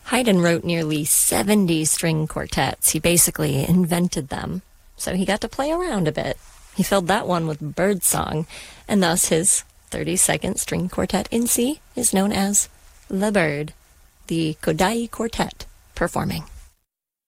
Haydn wrote nearly 70 string quartets. He basically invented them, so he got to play around a bit. He filled that one with birdsong, and thus his 32nd string quartet in C is known as The Bird, the Kodály Quartet performing.